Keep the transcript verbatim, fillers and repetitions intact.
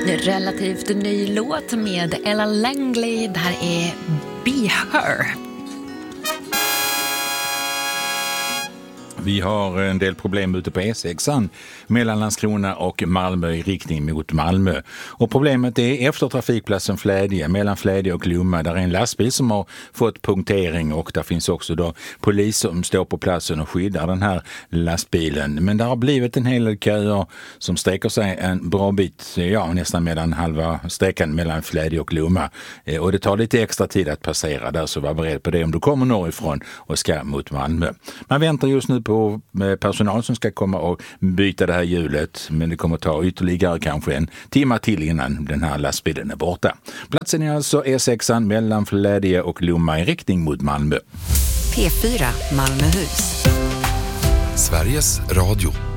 relativt ny låt med Ella Langley. Det här är Be Her. Vi har en del problem ute på E sexan mellan Landskrona och Malmö i riktning mot Malmö. Och problemet är efter trafikplatsen Flädje, mellan Flädje och Lomma. Där är en lastbil som har fått punktering och där finns också då polis som står på platsen och skyddar den här lastbilen. Men det har blivit en hel del köer som sträcker sig en bra bit, ja nästan mellan halva sträckan mellan Flädje och Lomma. Och det tar lite extra tid att passera där, så var beredd på det om du kommer norrifrån och ska mot Malmö. Man väntar just nu på personal som ska komma och byta det här hjulet, men det kommer ta ytterligare kanske en timme till innan den här lastbilen är borta. Platsen är alltså E sexan mellan Flädje och Lomma i riktning mot Malmö. P fyra Malmöhus. Sveriges Radio.